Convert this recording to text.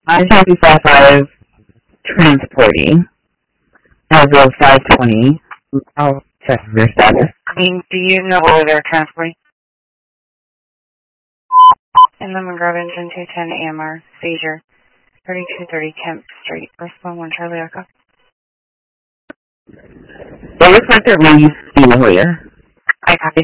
I-55 transporting as of 520. I'll check their status. Do you know where they're transporting? And then McGraw Engine 210 AMR, seizure, 3230 Kemp Street, respond 1 Charlie Echo. It looks like they're leaving La Jolla. I copy.